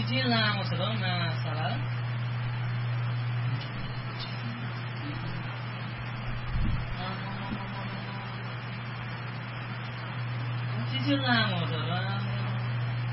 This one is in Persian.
进啦，我知道嘛，啥了？进啦，我知道。